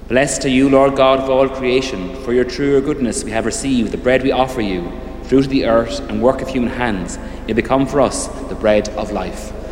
Blessed are you, Lord God of all creation, for your true goodness we have received the bread we offer you, fruit of the earth and work of human hands. It become for us the bread of life.